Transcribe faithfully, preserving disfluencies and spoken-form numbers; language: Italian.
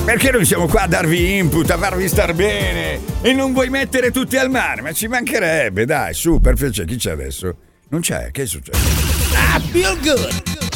Perché noi siamo qua a darvi input, a farvi star bene e non vuoi mettere tutti al mare? Ma ci mancherebbe, dai, su, per piacere, chi c'è adesso? Non c'è, che è successo? I feel good.